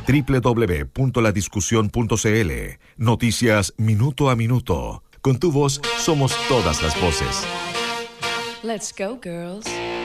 www.ladiscusión.cl. Noticias minuto a minuto. Con tu voz somos todas las voces. Let's go, girls.